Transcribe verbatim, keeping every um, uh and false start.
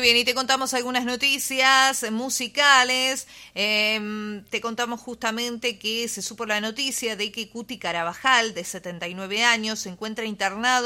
Bien, y te contamos algunas noticias musicales. Eh, te contamos justamente que se supo la noticia de que Cuti Carabajal, de setenta y nueve años, se encuentra internado